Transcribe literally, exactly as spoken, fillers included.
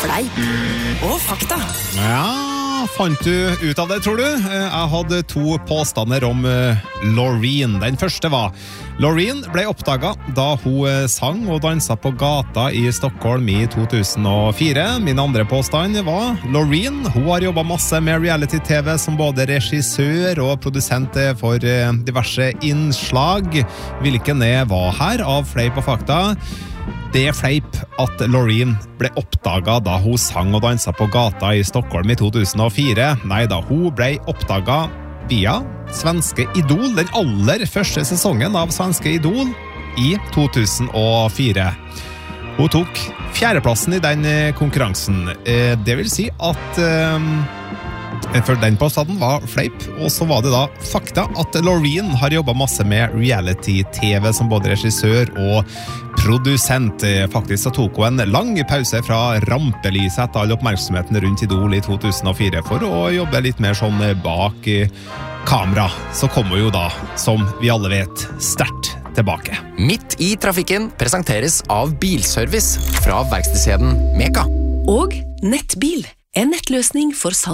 fleip og fakta. Ja, fant du ut av det, tror du? Jeg hadde to påstander om Loreen. Den første var: Loreen ble oppdaget da hun sang og danset på gata i Stockholm i to tusen og fire. Min andre påstand var: Loreen, hun har jobbet masse med reality-tv som både regissør og produsent for diverse innslag. Hvilken er hva her av fleip og fakta? Det er fleip at Loreen ble oppdaget da hun sang og danset på gata i Stockholm i to tusen og fire. Nei da, hun ble oppdaget via Svenske Idol, den aller første sesongen av Svenske Idol i to tusen og fire. Hun tok fjerdeplassen i den konkurransen. Det vil si at for den påstanden var fleip, og så var det da fakta at Loreen har jobbet masse med reality-tv som både regissør og produsent. Faktisk så tok hun en lang pause fra rampelyset etter all oppmerksomheten rundt Idol i to tusen og fire for å jobbe litt mer sånn bak kamera. Så kommer hun jo da, som vi alle vet, sterkt tilbake. Midt i trafikken presenteres av Bilservice fra verkstedskjeden Meka. Og Nettbil, en nettløsning for salg